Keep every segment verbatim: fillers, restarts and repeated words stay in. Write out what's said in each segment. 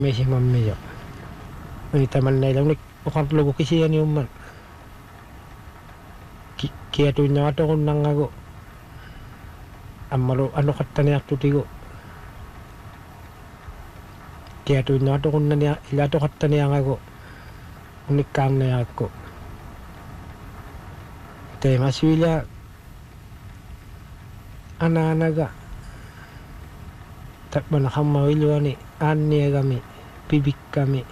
Messi mammi yo ni taman nay lang nik ukan logo kisiyan yung man kaya tu nya to kun nang ako amalo ano katta ni aktu tigo kaya tu nya to kun na niya ila to katta ni ako unik kang na ako te maswila ana-anaga tak mana kamawilo ni anya kami bibik kami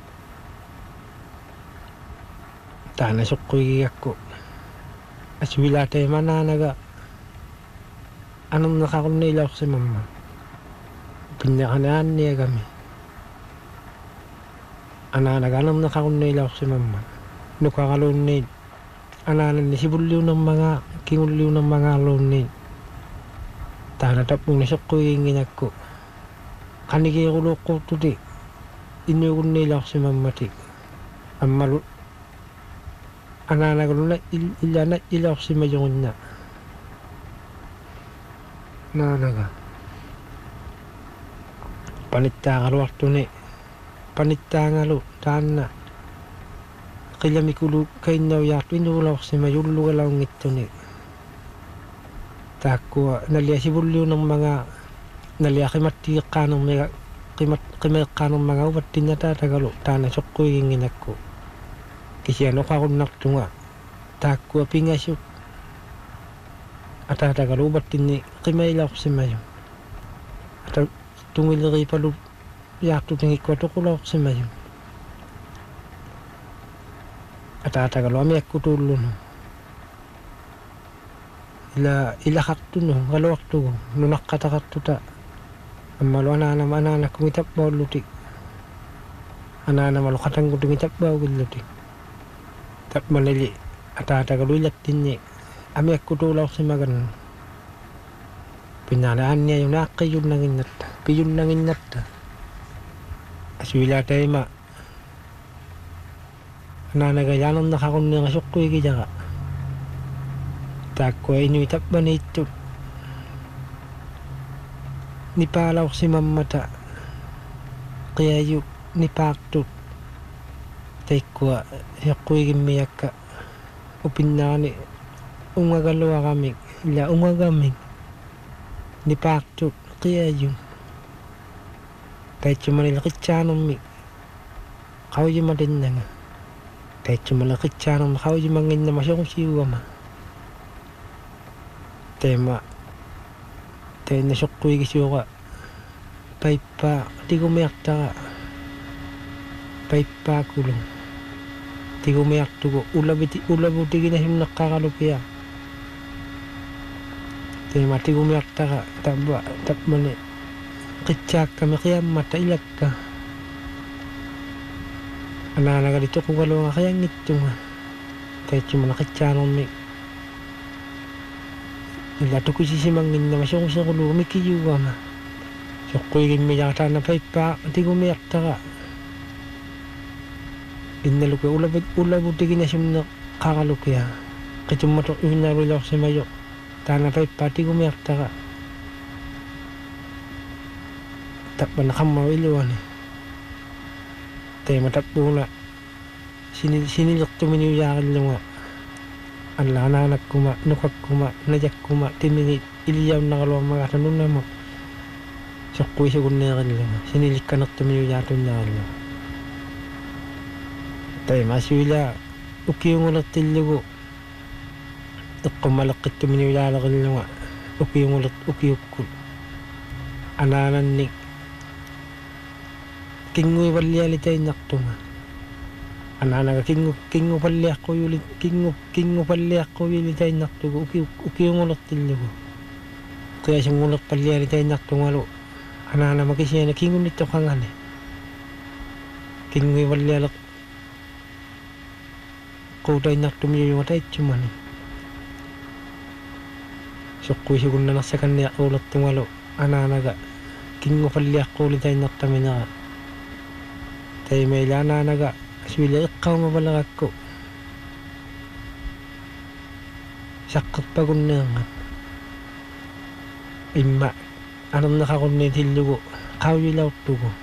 tana sukui ako aswila te mana naga anong nakakunilak si mama pinyakanaan niya kami ana-anaga anong nakakunilak si mama nukakalunid ananan ni sibuliw ng mga kinguliw ng mga lunid tana tapong nisukui nginak ko kanigi ko ko tudi inyukun nilak si mama ti amalu anana ko na ilana ilak si mayong na nanaga panitta ka waktu ni panitta nga lo tana kaya mikulu kay naw yakto inulak si mayulu ka lang ito ni takwa naliya si bulyo ng mga naliya kimati kanong mga kimat kimay kanong mga ubat niya tatagalo tana sukoy nginak ko kasi ano ka kung naktunga takwa pingasyo at tatagalo ubat ni kimay lak si mayo at tungilari palu yakto tingi ko to kulak si mayo at tatagalo ami ako tulo no ila ila kakto no kalawak to no nakatakat to ta amalo anana manana kumitap baw luti anana malo katang kumitap baw luti tap manili atata kalulat din ni ami ako tulak si magan pinanaan niya yung nakayun nangin nat piyun nangin nat aswila tayo ma anana gayanong nakakun nga sukoy kaya ka takwa inyo itap ba na ito nipalaw si mamata kaya yung nipaktot takwa yakoy gimiyak ka upinani umagalawa kami ila umagaming nipaktot kaya yung kahit yung malakit siyanong mi kau yung madin na nga kahit yung malakit siyanong kau yung mangin na masyong siwa ma tema tayo na sukui kisyo ka paipa di ko mayakta ka paipa kulong di ko mayakta ko ulabiti ulabuti ginahim nakakalupiya tema di ko mayakta ka taba tapman eh kitsak kami kaya mata ilag ka ananaga dito kung kalo nga kaya ngito nga tayo yung malakitsanong may ilato ko sisimangin na masyong sa kulo mikiyuwa ma so ko yung miyata na paipa di ko miyakta ka inalo ko ulabot ulabot di ginasim na kakalukya kasi matok yung narulak si mayo tana paipa di ko miyakta ka tapos nakamaw iluwan eh tayo matapdo na sinilok tuminiyakil lang nga ala anak kuma nukak kuma najak kuma timini iliyaw na kalawang mga tanong na mo sa kuwi sa kunna kanila sinilik ka naktumiyo yaton na kanila tayo maswila uki yung ulat tiligo kumalakit tumiyo yala kanila nga uki yung ulat uki ukul ananan ni kingoy walyali tayo naktunga anana kingo kingo palle ako yuli kingo kingo palle ako yuli tayo nakto uki uki yung ulot tilyo kaya siyang ulot palle ali tayo nakto ngalo anana makisiya na kingo nito kangane kingo palle alak ko tayo nakto miyo yung tayo chumani so ko sigun na nasakan niya ulot ngalo anana ga kingo palle ako yuli tayo nakto mina tayo may lana naga aswila ikaw mabalakak ko sakot pa kung nangat ima anong nakakunit hilugo kau ilaw tugo